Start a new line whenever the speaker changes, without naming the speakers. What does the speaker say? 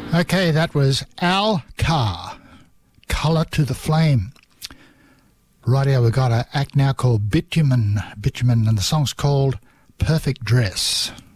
Okay, that was Al Carr, Colour to the Flame. Rightio, we've got an act now called Bitumen, and the song's called Perfect Dress.